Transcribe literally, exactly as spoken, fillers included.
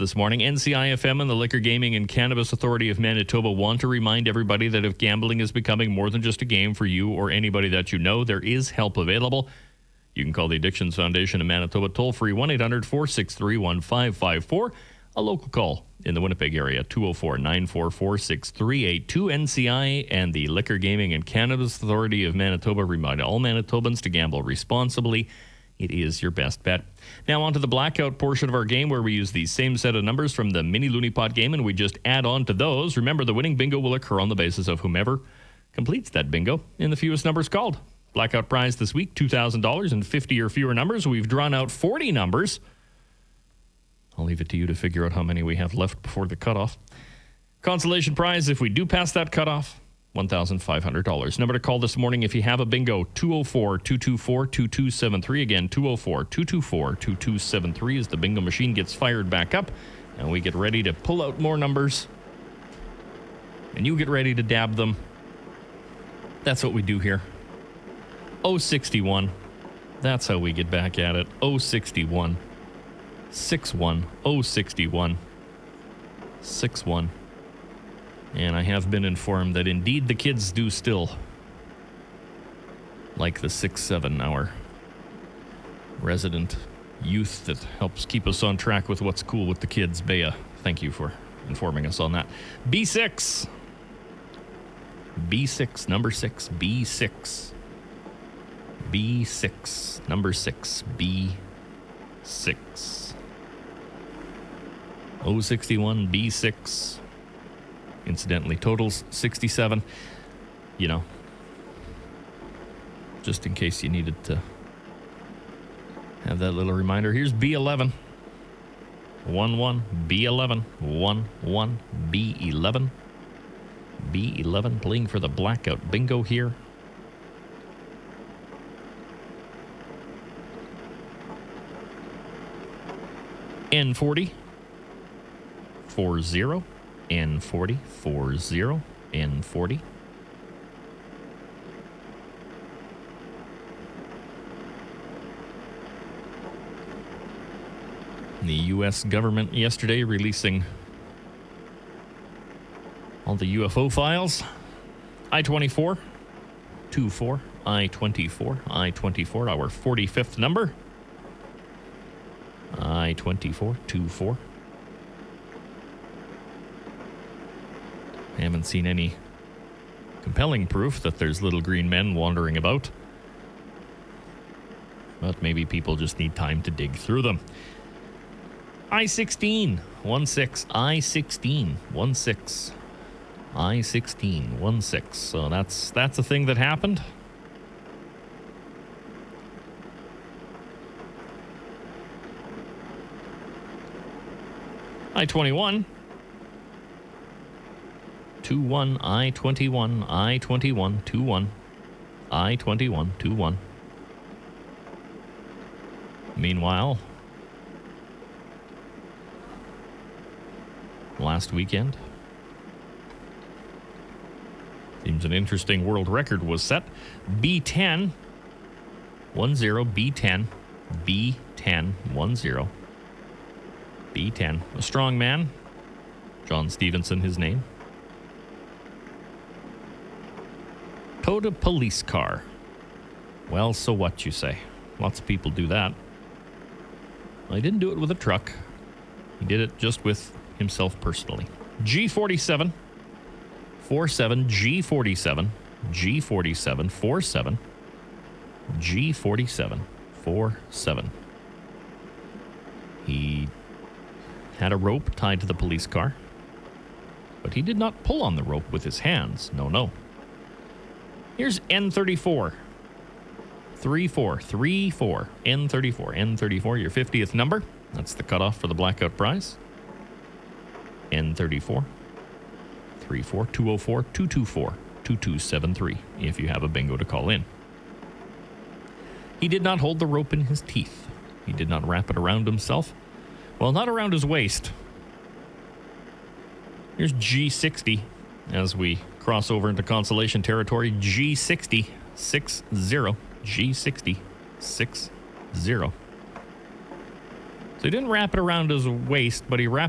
this morning. N C I F M and the Liquor, Gaming and Cannabis Authority of Manitoba want to remind everybody that if gambling is becoming more than just a game for you or anybody that you know, there is help available. You can call the Addictions Foundation in Manitoba toll-free one eight hundred four six three one five five four. A local call in the Winnipeg area, two oh four nine four four six three eight two. N C I and the Liquor, Gaming and Cannabis Authority of Manitoba remind all Manitobans to gamble responsibly. It is your best bet. Now on to the blackout portion of our game, where we use the same set of numbers from the mini Looney Pot game and we just add on to those. Remember, the winning bingo will occur on the basis of whomever completes that bingo in the fewest numbers called. Blackout prize this week, two thousand dollars and fifty or fewer numbers. We've drawn out forty numbers. I'll leave it to you to figure out how many we have left before the cutoff. Consolation prize, if we do pass that cutoff, one thousand five hundred dollars. Number to call this morning if you have a bingo, two oh four two two four two two seven three. Again, two oh four two two four two two seven three as the bingo machine gets fired back up and we get ready to pull out more numbers. And you get ready to dab them. That's what we do here. oh sixty-one. That's how we get back at it. oh sixty-one. six one. oh sixty-one. six one. And I have been informed that indeed the kids do still like the six seven hour resident youth that helps keep us on track with what's cool with the kids. Bea, thank you for informing us on that. B six. B six, number six, B six. B six, number six, B six. oh sixty-one, B six. Incidentally, totals sixty-seven. You know, just in case you needed to have that little reminder. Here's B eleven. one one, B eleven. one one, B eleven. B eleven playing for the blackout bingo here. N forty. four zero. N forty, four zero, N forty. The U S government yesterday releasing all the U F O files. I twenty-four, two four, I twenty-four, I twenty-four, our forty-fifth number. I twenty-four, two four. Haven't seen any compelling proof that there's little green men wandering about. But maybe people just need time to dig through them. I sixteen, one six, I sixteen, one six, I sixteen, one six. So that's that's a thing that happened. I twenty-one. two one, I twenty-one, I twenty-one, two one, I twenty-one, two one. Meanwhile, last weekend, seems an interesting world record was set. B ten, one zero, B ten, B ten, one zero, B ten. A strong man, John Stevenson, his name. Towed a police car. Well, so what, you say? Lots of people do that. Well, he didn't do it with a truck. He did it just with himself personally. G forty-seven, forty-seven, G forty-seven, G forty-seven, forty-seven, G forty-seven, forty-seven. He had a rope tied to the police car, but he did not pull on the rope with his hands. No, no. Here's N thirty-four. three four, three four, N thirty-four, N thirty-four, your fiftieth number. That's the cutoff for the blackout prize. N thirty-four, three four, two oh four, two two four, two two seven three, if you have a bingo to call in. He did not hold the rope in his teeth. He did not wrap it around himself. Well, not around his waist. Here's G sixty as we cross over into consolation territory. G sixty, six zero, G sixty, six zero. So he didn't wrap it around his waist, but he wrapped